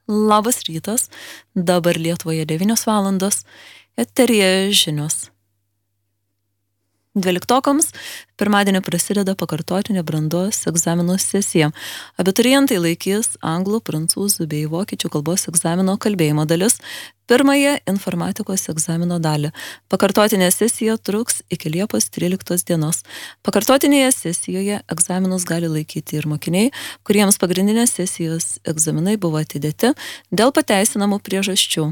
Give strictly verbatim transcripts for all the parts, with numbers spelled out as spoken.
Labas rytas, dabar Lietuvoje devynios valandos, eteryje žinios. Dvyliktokams pirmadienį prasideda pakartotinė brandos egzaminų sesija. Abiturientai laikys anglų, prancūzų bei vokiečių kalbos egzamino kalbėjimo dalis, pirmąją informatikos egzamino dalį. Pakartotinė sesija truks iki Liepos tryliktos dienos. Pakartotinėje sesijoje egzaminus gali laikyti ir mokiniai, kuriems pagrindinės sesijos egzaminai buvo atidėti dėl pateisinamų priežasčių.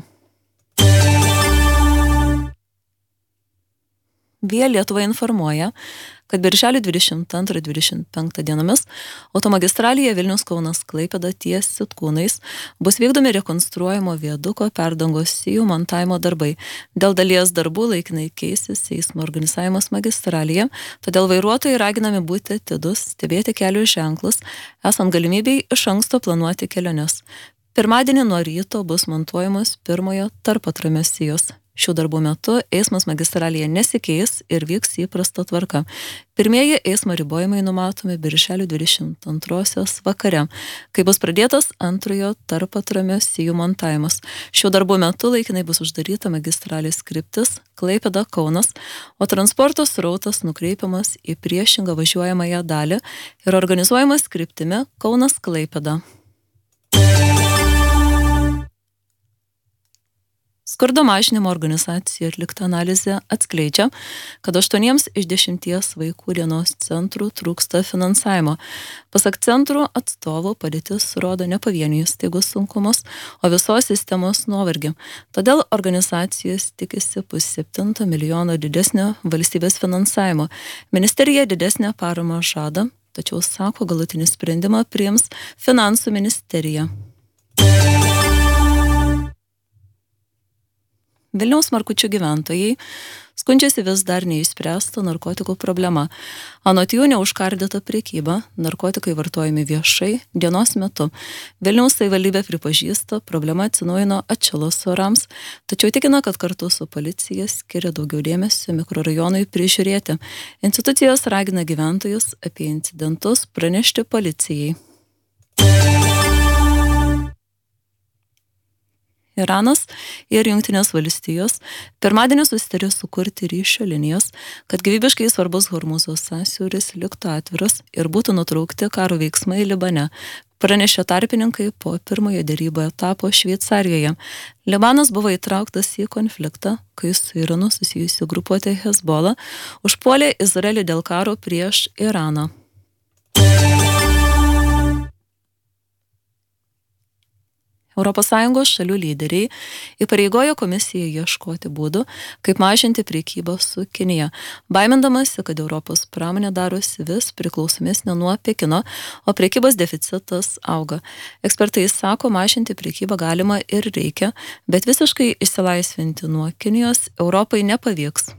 Via Lietuva informuoja, kad birželio dvidešimt antrą dvidešimt penktą dienomis automagistralėje Vilnius Kaunas Klaipėda ties Sitkūnais bus vykdomi rekonstruojamo viaduko perdangos sijų montavimo darbai. Dėl dalies darbų laikinai keisis eismo organizavimas magistralėje, todėl vairuotojai raginami būti atidus, stebėti kelio ženklus, esant galimybei iš anksto planuoti keliones. Pirmadienį nuo ryto bus montuojamos pirmojo tarpatramio sijos. Šių darbų metu eismas magistralėje nesikeis ir vyks įprasta tvarka. Pirmieji eismo ribojimai numatomi birželio dvidešimt antrosios vakare, kai bus pradėtas antrojo tarpatramio sijų montavimas. Šių darbų metu laikinai bus uždaryta magistralės kryptis Klaipėda Kaunas, o transporto srautas nukreipiamas į priešingą važiuojamąją dalį ir organizuojamas kryptimi Kaunas Klaipėda. Skurdo mažinimo organizacija atlikta analizė atskleidžia, kad aštuoniems iš dešimties vaikų dienos centrų trūksta finansavimo. Pasak centrų atstovų padėtis rodo ne pavienių įstaigų sunkumus, o visos sistemos nuovargį. Todėl organizacijos tikisi pusseptinto milijono didesnio valstybės finansavimo. Ministerija didesnę paramą žada, tačiau sako, galutinį sprendimą priims finansų ministerija. Vilniaus Markučių gyventojai skundžiasi vis dar neišspręsta narkotikų problema. Anot jų neužkardyta prekyba, narkotikai vartojami viešai dienos metu. Vilniaus savivaldybė pripažįsta, problema atsinaujino atšilus orams, tačiau tikina, kad kartu su policija skiria daugiau dėmesio mikrorajonui prižiūrėti. Institucijos ragina gyventojus apie incidentus pranešti policijai. Iranas ir Jungtinės valstijos pirmadienį susitarė sukurti ryšio linijas, kad gyvybiškai svarbus Hormūzo sąsiauris liktų atviras ir būtų nutraukti karo veiksmai Libane, pranešė tarpininkai po pirmojo derybų etapo Šveicarijoje. Libanas buvo įtrauktas į konfliktą, kai su Iranu susijusi grupuotė Hezbollah užpuolė Izraelį dėl karo prieš Iraną. Europos Sąjungos šalių lyderiai įpareigojo komisiją ieškoti būdų, kaip mažinti prekybą su Kinija, baimindamasi, kad Europos pramonė darosi vis priklausomesnė nuo Pekino, o prekybos deficitas auga. Ekspertai sako, mažinti prekybą galima ir reikia, bet visiškai išsilaisvinti nuo Kinijos Europai nepavyks.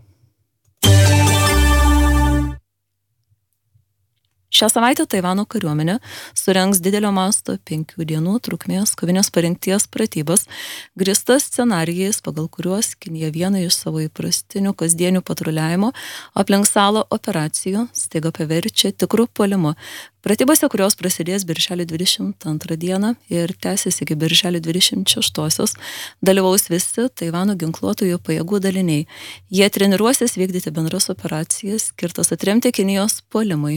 Šią savaitę Taivano kariuomenė surengs didelio masto penkių dienų trukmės kovinės parengties pratybas, grįstas scenarijais, pagal kuriuos Kinija vieną iš savo įprastinių kasdienių patruliavimo aplink salą operacijų staiga paverčia tikrų puolimu. Pratybose, kurios prasidės birželio dvidešimt antrą dieną ir tęsis iki birželio dvidešimt šeštosios, dalyvaus visi Taivano ginkluotųjų pajėgų daliniai. Jie treniruosis vykdyti bendras operacijas, skirtas atremti Kinijos puolimui.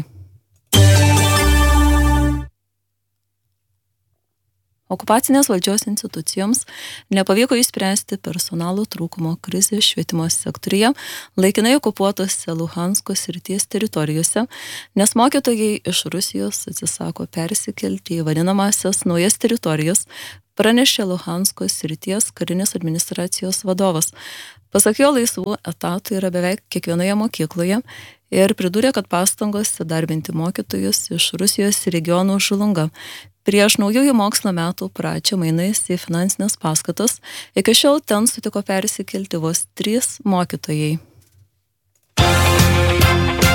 Okupacinės valdžios institucijoms nepavyko išspręsti personalo trūkumo krizę švietimo sektoriuje, laikinai okupuotose Luhansko srities teritorijose, nes mokytojai iš Rusijos atsisako persikelti į vadinamąsias naujas teritorijas, pranešė Luhansko srities karinės administracijos vadovas. Pasak jo, laisvų etatų yra beveik kiekvienoje mokykloje ir pridūrė, kad pastangos įdarbinti mokytojus iš Rusijos regionų žlunga. Prieš naujųjų mokslo metų pradžią mainais į finansinės paskatas iki šiol ten sutiko persikelti vos trys mokytojai.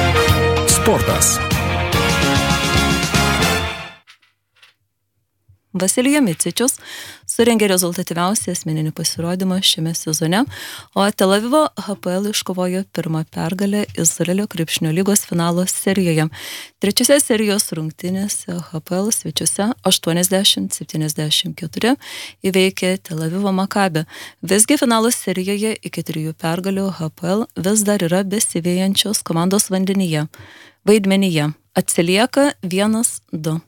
Sportas. Vasilija Micičius surengė rezultatyviausią asmeninį pasirodymą šiame sezone, o Tel Avivo H P L iškovojo pirmą pergalę Izraelio krepšinio lygos finalo serijoje. Trečiose serijos rungtynėse H P L svečiuose aštuoniasdešimt septyniasdešimt keturi įveikė Tel Avivo Makabį. Visgi finalo serijoje iki trijų pergalių H P L vis dar yra besivėjančios komandos vandenyje. Vaidmenyje atsilieka vienas du.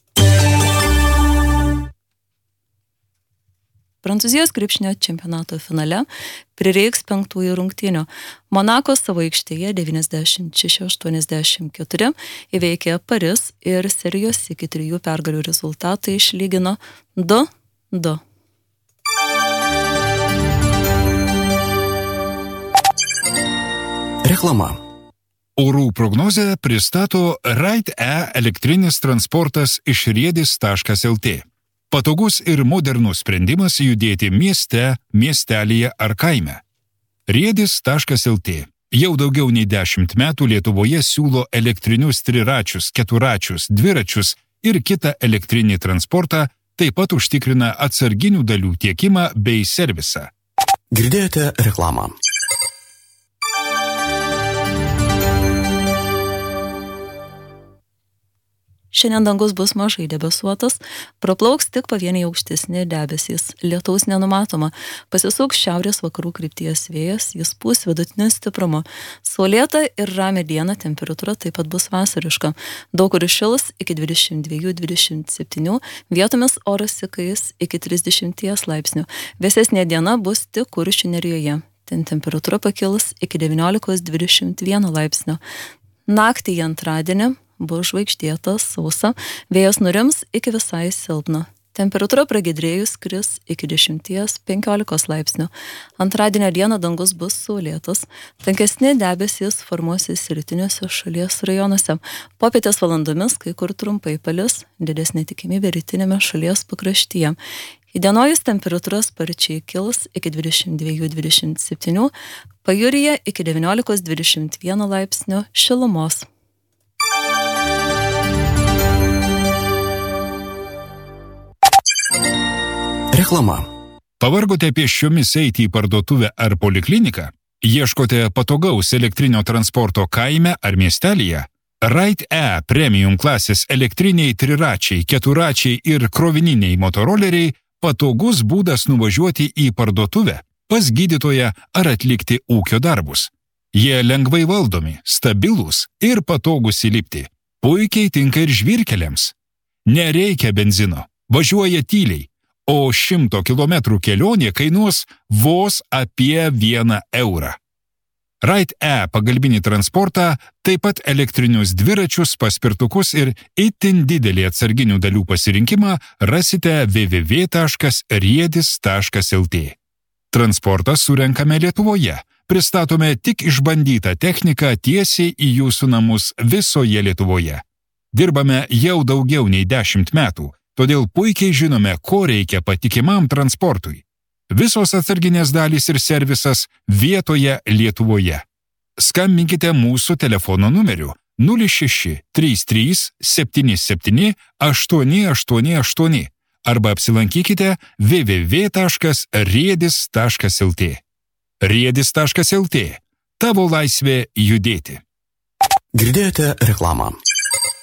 Prancūzijos krepšinio čempionato finale prireiks penktųjų rungtynių. Monako savo aikštėje devyniasdešimt šeši aštuoniasdešimt keturi įveikė Paris ir serijos iki trijų pergalių rezultatai išlygino du du. Reklama. Orų prognozę pristato Ride-E elektrinis transportas iš riedis taškas el tė. Patogus ir modernus sprendimas judėti mieste, miestelyje ar kaime. riedis taškas el tė jau daugiau nei dešimt metų Lietuvoje siūlo elektrinius triračius, keturačius, dviračius ir kitą elektrinį transportą, taip pat užtikrina atsarginių dalių tiekimą bei servisą. Girdėjote reklamą. Šiandien dangus bus mažai debesuotas, praplauks tik pavieniai aukštesni debesys. Lietaus nenumatoma, pasisuks šiaurės vakarų krypties vėjas, jis pūs vidutinio stiprumo. Saulėta ir rami diena, temperatūra taip pat bus vasariška. Daug kur šils iki dvidešimt dviejų dvidešimt septynių, vietomis oras įkais iki trisdešimt laipsnių. Vėsesnė diena bus tik Kuršių nerijoje. Ten temperatūra pakils iki devyniolika dvidešimt vienas laipsnio. Naktį į antradienį bus žvaigždėta, sausa, vėjas nurims iki visai silpno. Temperatūra pragiedrėjus kris iki dešimt penkiolika laipsnių. Antradienio dieną dangus bus saulėtas, tankesni debesys formuosis rytiniuose šalies rajonuose. Popietės valandomis kai kur trumpai palis, didesnė tikimybė rytinėme šalies pakraštyje. Įdienojus temperatūra sparčiai kils iki dvidešimt dviejų dvidešimt septynių, pajūryje iki devyniolika dvidešimt vienas laipsnio šilumos. Reklama. Pavargote pėsčiomis eiti į parduotuvę ar polikliniką? Ieškote patogaus elektrinio transporto kaime ar miestelyje? Ride-E premium klasės elektriniai triračiai, keturačiai ir krovininiai motoroleriai patogus būdas nuvažiuoti į parduotuvę, pas gydytoją ar atlikti ūkio darbus. Jie lengvai valdomi, stabilūs ir patogūs įlipti. Puikiai tinka ir žvyrkeliams. Nereikia benzino, važiuoja tyliai, o šimto kilometrų kelionė kainuos vos apie vieną eurą. Ride-E pagalbinį transportą, taip pat elektrinius dviračius, paspirtukus ir itin didelį atsarginių dalių pasirinkimą rasite w w w taškas riedis taškas el tė. Transportą surenkame Lietuvoje. Pristatome tik išbandytą techniką tiesiai į jūsų namus visoje Lietuvoje. Dirbame jau daugiau nei dešimt metų, todėl puikiai žinome, ko reikia patikimam transportui. Visos atsarginės dalys ir servisas vietoje Lietuvoje. Skambinkite mūsų telefono numeriu nulis šeši trys trys septyni septyni aštuoni aštuoni aštuoni arba apsilankykite w w w taškas riedis taškas el tė. riedis taškas el tė. Tavo laisvė judėti. Girdėjote reklamą.